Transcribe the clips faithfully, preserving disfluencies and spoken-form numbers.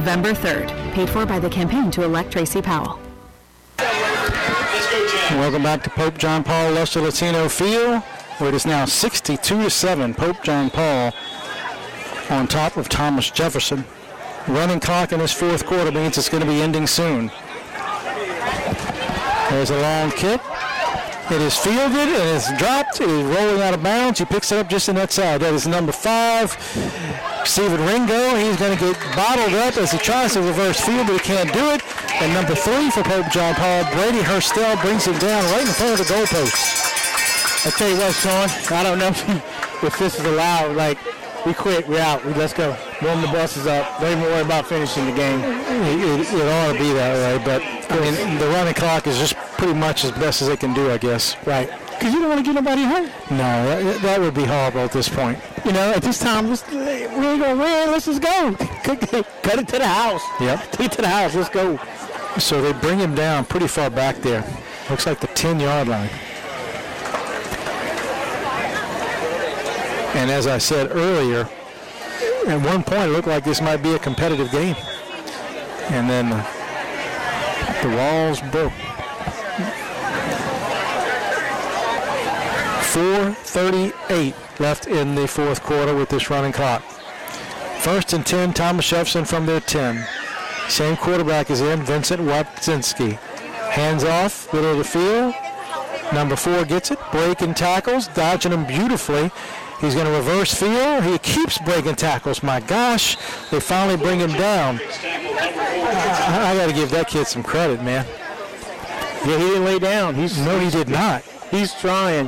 November third. Paid for by the campaign to elect Tracy Powell. Welcome back to Pope John Paul Lester Latino Field, where it is now sixty-two to seven. Pope John Paul on top of Thomas Jefferson. Running clock in this fourth quarter means it's going to be ending soon. There's a long kick. It is fielded, it is dropped, it is rolling out of bounds. He picks it up just in that side. That is number five, Steven Ringo. He's going to get bottled up as he tries to reverse field, but he can't do it. And number three for Pope John Paul, Brady Hurstel, brings him down right in front of the goalpost. I tell you what, Sean, I don't know if this is allowed. Like, we quit, we're out, we, let's go. Warm the buses up. Don't even worry about finishing the game. It, it, it ought to be that way, but I mean, the running clock is just pretty much as best as they can do, I guess. Right. Because you don't want to get nobody hurt. No, that, that would be horrible at this point. You know, at this time, let's, we ain't going to win. Let's just go. Cut it to the house. Yep. Take it to the house. Let's go. So they bring him down pretty far back there. Looks like the ten-yard line. And as I said earlier, at one point it looked like this might be a competitive game. And then uh, the walls broke. four thirty-eight left in the fourth quarter with this running clock. First and ten, Thomas Jefferson from their ten. Same quarterback is in, Vincent Watzinski. Hands off, middle of the field. Number four gets it, breaking tackles, dodging them beautifully. He's going to reverse field. He keeps breaking tackles. My gosh, they finally bring him down. I, I got to give that kid some credit, man. Yeah, he didn't lay down. He's no, he did not. He's trying.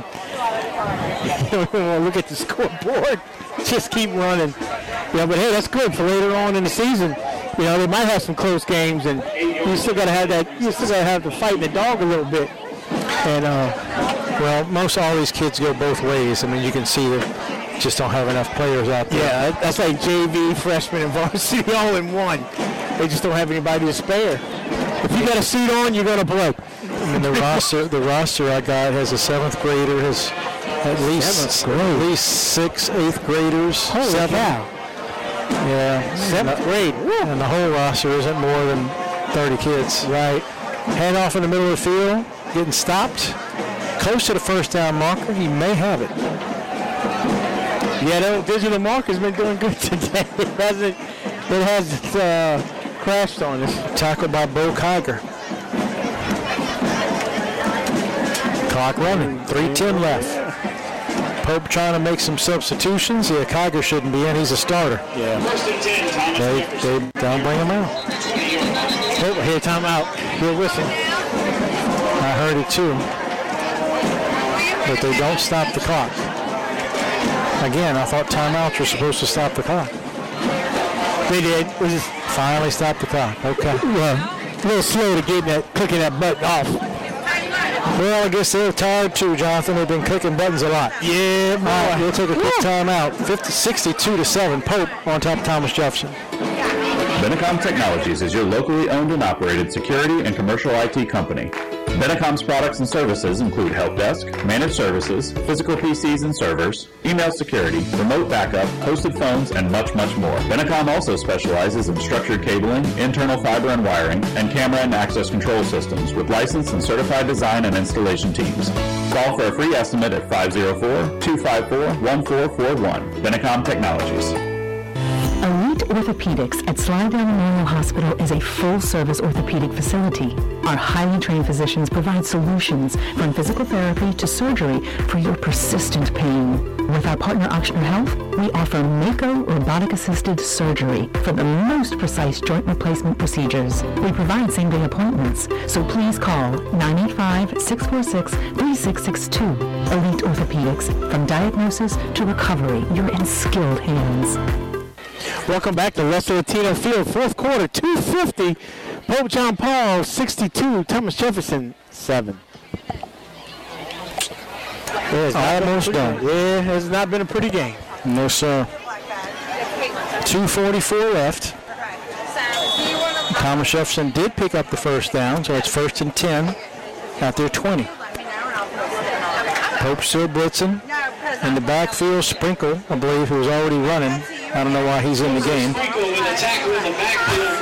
Look at the scoreboard. Just keep running. Yeah, but hey, that's good for later on in the season. You know, they might have some close games, and you still got to have that. You still got to have the fight in the dog a little bit. And uh, well, most all these kids go both ways. I mean, you can see that just don't have enough players out there. Yeah, that's like J V, freshman, and varsity all in one. They just don't have anybody to spare. If you got a suit on, you're gonna play. I mean, the roster, the roster I got has a seventh grader, has at least at least six eighth graders. Holy seven. cow! Yeah, seventh grade, and the whole roster isn't more than thirty kids. Right. Hand off in the middle of the field, getting stopped, close to the first down marker. He may have it. Yeah, the digital marker's been doing good today. It hasn't. It has uh, crashed on us. Tackled by Bo Kiger. Clock running. three ten left. Pope trying to make some substitutions. Yeah, Kiger shouldn't be in. He's a starter. Yeah. They, they don't bring him out. Oh, here, timeout. Here, whistle. I heard it too. But they don't stop the clock. Again, I thought timeouts were supposed to stop the clock. They did. We just finally stopped the clock. Okay. Well, a little slow to get that, clicking that button off. Well, I guess they're tired too, Jonathan. They've been clicking buttons a lot. Yeah, boy. All right, we'll take a quick timeout. fifty, sixty-two to seven. Pope on top of Thomas Jefferson. Benecom Technologies is your locally owned and operated security and commercial I T company. Benecom's products and services include help desk, managed services, physical P Cs and servers, email security, remote backup, hosted phones, and much, much more. Benecom also specializes in structured cabling, internal fiber and wiring, and camera and access control systems with licensed and certified design and installation teams. Call for a free estimate at five oh four, two five four, one four four one. Benecom Technologies. Elite Orthopedics at Slidell Memorial Hospital is a full-service orthopedic facility. Our highly trained physicians provide solutions from physical therapy to surgery for your persistent pain. With our partner Ochsner Health, we offer Mako robotic-assisted surgery for the most precise joint replacement procedures. We provide same-day appointments, so please call nine eight five, six four six, three six six two. Elite Orthopedics, from diagnosis to recovery, you're in skilled hands. Welcome back to Lester Latino Field, fourth quarter, two fifty. Pope John Paul, sixty-two. Thomas Jefferson, seven. It's almost done. Yeah, it has not been a pretty game. No, sir. two forty-four left. Thomas Jefferson did pick up the first down, so it's first and ten at their twenty. Pope still blitzing. In the backfield, Sprinkle, I believe, who was already running. I don't know why he's in the game.